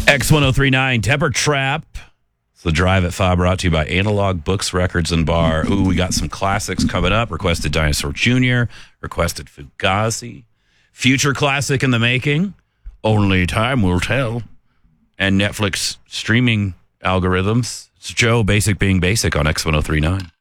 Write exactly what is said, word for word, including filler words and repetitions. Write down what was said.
X ten thirty-nine, Temper Trap. It's the Drive at five, brought to you by Analog Books, Records, and Bar. Ooh, we got some classics coming up. Requested Dinosaur Junior, requested Fugazi. Future classic in the making, Only Time Will Tell. And Netflix streaming algorithms. It's Joe, Basic Being Basic on X ten thirty-nine.